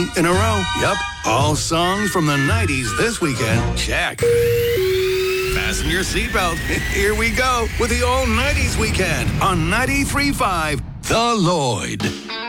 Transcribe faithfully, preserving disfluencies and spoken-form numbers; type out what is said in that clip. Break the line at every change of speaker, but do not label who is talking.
three in a row. Yep, all songs from the nineties this weekend. Check. Fasten your seatbelt. Here we go with the all nineties weekend on ninety-three point five The Lloyd.